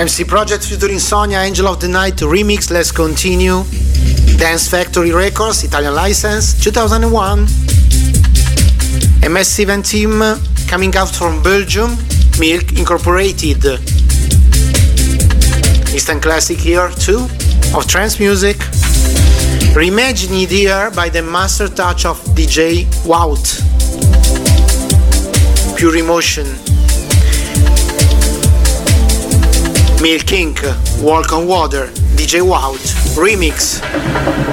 MC Project featuring Sonia, Angel of the Night remix, Let's Continue. Dance Factory Records, Italian license, 2001. A massive and team coming out from Belgium, Milk Incorporated. Instant classic here too, of trance music. Reimagined here by the master touch of DJ Wout. Pure Emotion. Milk Inc. Walk on Water, DJ Wout remix.